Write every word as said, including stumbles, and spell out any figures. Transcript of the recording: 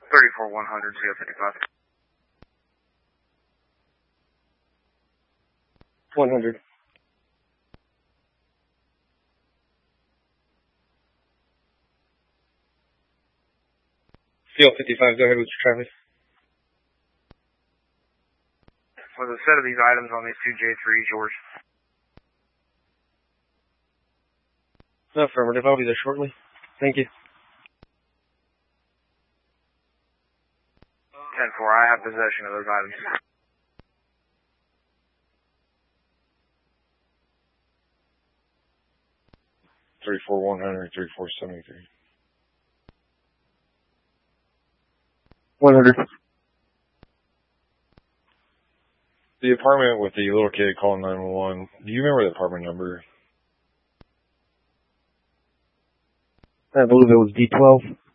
thirty-four one hundred, C O fifty-five. one hundred. C O fifty-five, go ahead with your traffic. Was a set of these items on these two J threes yours? Affirmative, I'll be there shortly. Thank you. ten four, I have possession of those items. thirty-four one hundred, thirty-four seventy-three. one hundred. The apartment with the little kid calling nine one one, do you remember the apartment number? I believe it was D twelve.